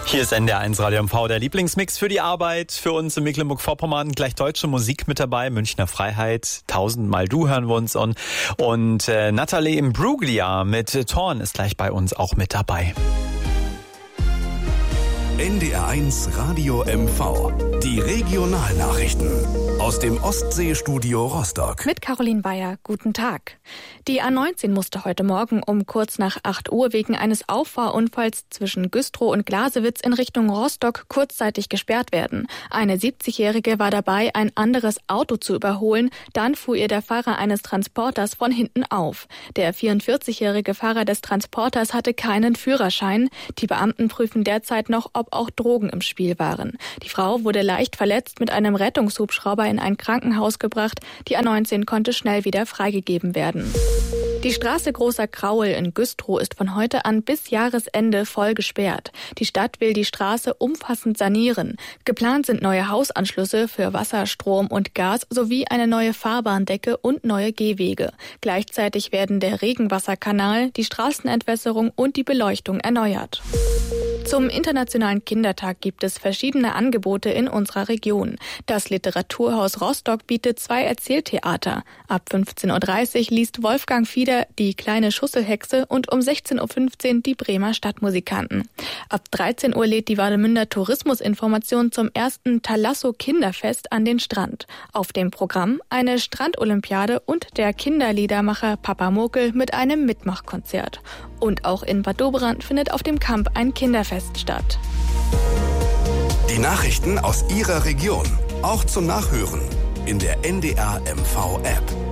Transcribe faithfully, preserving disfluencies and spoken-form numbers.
Hier ist N D R eins Radio M V, der Lieblingsmix für die Arbeit. Für uns in Mecklenburg-Vorpommern gleich deutsche Musik mit dabei. Münchner Freiheit, tausendmal Du hören wir uns an. Und äh, Natalie Imbruglia mit Torn ist gleich bei uns auch mit dabei. N D R eins Radio M V. Die Regionalnachrichten aus dem Ostseestudio Rostock. Mit Caroline Bayer, guten Tag. Die A neunzehn musste heute Morgen um kurz nach acht Uhr wegen eines Auffahrunfalls zwischen Güstrow und Glasewitz in Richtung Rostock kurzzeitig gesperrt werden. Eine siebzigjährige war dabei, ein anderes Auto zu überholen. Dann fuhr ihr der Fahrer eines Transporters von hinten auf. Der vierundvierzigjährige Fahrer des Transporters hatte keinen Führerschein. Die Beamten prüfen derzeit noch, ob auch Drogen im Spiel waren. Die Frau wurde leicht verletzt mit einem Rettungshubschrauber in ein Krankenhaus gebracht. Die A neunzehn konnte schnell wieder freigegeben werden. Die Straße Großer Kraul in Güstrow ist von heute an bis Jahresende voll gesperrt. Die Stadt will die Straße umfassend sanieren. Geplant sind neue Hausanschlüsse für Wasser, Strom und Gas sowie eine neue Fahrbahndecke und neue Gehwege. Gleichzeitig werden der Regenwasserkanal, die Straßenentwässerung und die Beleuchtung erneuert. Zum Internationalen Kindertag gibt es verschiedene Angebote in unserer Region. Das Literaturhaus Rostock bietet zwei Erzähltheater. Ab fünfzehn Uhr dreißig liest Wolfgang Fieder Die kleine Schusselhexe und um sechzehn Uhr fünfzehn die Bremer Stadtmusikanten. Ab dreizehn Uhr lädt die Warnemünder Tourismusinformation zum ersten Thalasso Kinderfest an den Strand. Auf dem Programm eine Strandolympiade und der Kinderliedermacher Papa Mokel mit einem Mitmachkonzert. Und auch in Bad Doberan findet auf dem Kamp ein Kinderfest statt. Die Nachrichten aus Ihrer Region, auch zum Nachhören in der N D R M V App.